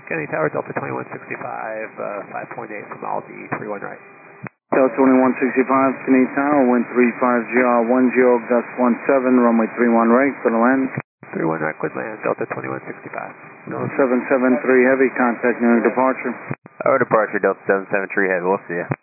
Kennedy Tower, Delta 2165, 5.8 from Aldi, 31 right. Delta 2165, Kennedy Tower, wind 350, 10, runway 31 right, for the land. 31 right, cleared land, Delta 2165. 773 Heavy, contact near departure. Our departure, Delta 773 Heavy, we'll see you.